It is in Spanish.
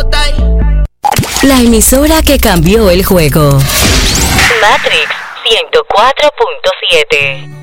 La emisora que cambió el juego. Matrix 104.7.